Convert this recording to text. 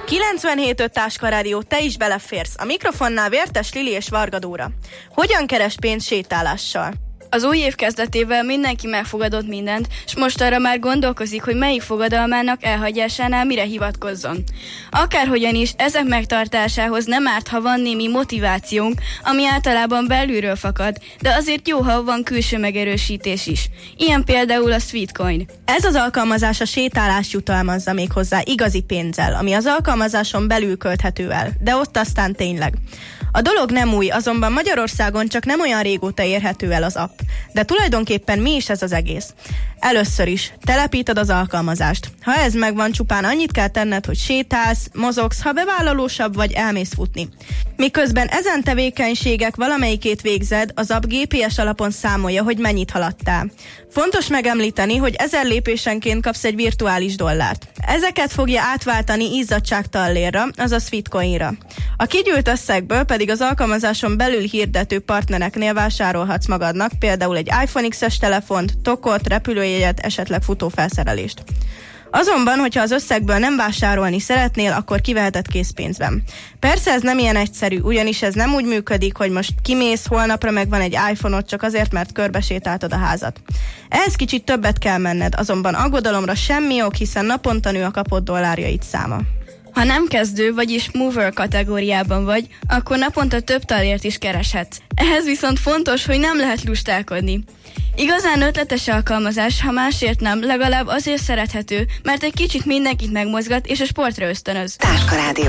97.5 Táska Rádió, te is beleférsz. A mikrofonnál Vértes Lili és Varga Dóra. Hogyan keres pénzt sétálással? Az új év kezdetével mindenki megfogadott mindent, és most arra már gondolkozik, hogy melyik fogadalmának elhagyásánál mire hivatkozzon. Akárhogyan is, ezek megtartásához nem árt, ha van némi motivációnk, ami általában belülről fakad, de azért jó, ha van külső megerősítés is. Ilyen például a Sweetcoin. Ez az alkalmazás a sétálást jutalmazza még hozzá igazi pénzzel, ami az alkalmazáson belül költhető el, de ott aztán tényleg. A dolog nem új, azonban Magyarországon csak nem olyan régóta érhető el az app. De tulajdonképpen mi is ez az egész? Először is telepíted az alkalmazást. Ha ez megvan, csupán annyit kell tenned, hogy sétálsz, mozogsz, ha bevállalósabb vagy, elmész futni. Miközben ezen tevékenységek valamelyikét végzed, az app GPS alapon számolja, hogy mennyit haladtál. Fontos megemlíteni, hogy 1000 lépésenként kapsz egy virtuális dollárt. Ezeket fogja átváltani izzadságtallérra, azaz Sweetcoinra. A kigyűlt összegből pedig az alkalmazáson belül hirdető partnereknél vásárolhatsz magadnak, például egy iPhone X-es telefont, tokot, repülőjegyet, esetleg futófelszerelést. Azonban, hogyha az összegből nem vásárolni szeretnél, akkor kiveheted készpénzben. Persze ez nem ilyen egyszerű, ugyanis ez nem úgy működik, hogy most kimész, holnapra megvan egy iPhone-od csak azért, mert körbesétáltad a házat. Ehhez kicsit többet kell menned, azonban aggodalomra semmi ok, hiszen naponta nő a kapott dollárjaid száma. Ha nem kezdő, vagyis mover kategóriában vagy, akkor naponta több tallért is kereshetsz. Ehhez viszont fontos, hogy nem lehet lustálkodni. Igazán ötletes alkalmazás, ha másért nem, legalább azért szerethető, mert egy kicsit mindenkit megmozgat és a sportra ösztönöz. Táska Rádió.